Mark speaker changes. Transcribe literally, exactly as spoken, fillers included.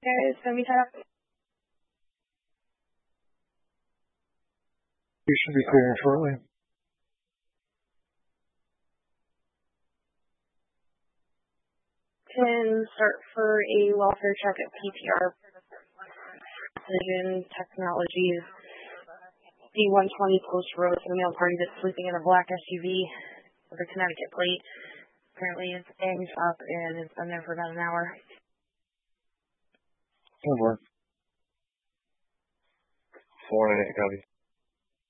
Speaker 1: guys gonna be tied up?
Speaker 2: You should be clearing shortly.
Speaker 1: Can start for a welfare check at P T R Precision Technologies D one twenty Post Road for the male party that's sleeping in a black S U V with a Connecticut plate. Apparently it's banged up and it's been there for about an hour.
Speaker 2: Good work.
Speaker 3: Four and eight, copy.